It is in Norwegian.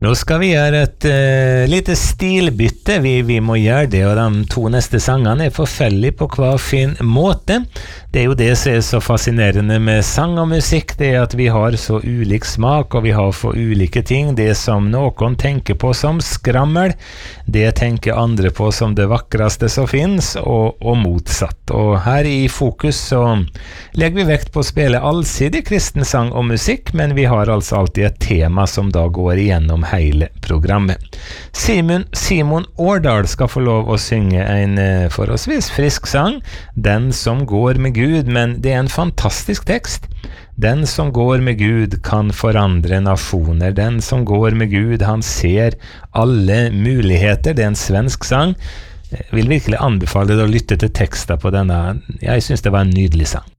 Nå skal vi gjøre et lite stilbytte, vi må gjøre det, og de to neste sangene forskjellige på hver fin måte. Det jo det som så fascinerende med sang og musikk, det at vi har så ulik smak, og vi har for ulike ting. Det som noen tenker på som skrammel, det tenker andre på som det vakreste som finnes, og motsatt. Og her i Fokus så legger vi vekt på å spille allsidig kristen sang og musikk, men vi har altså alltid et tema som da går igjennom hele programmet. Simon Årdal skal få lov å synge en forholdsvis frisk sang, Den som går med Gud, men det en fantastisk tekst. Den som går med Gud kan forandre nasjoner. Den som går med Gud, han ser alle muligheter. Det en svensk sang. Jeg vil virkelig anbefale deg å lytte til teksten på denne. Jeg synes det var en nydelig sang.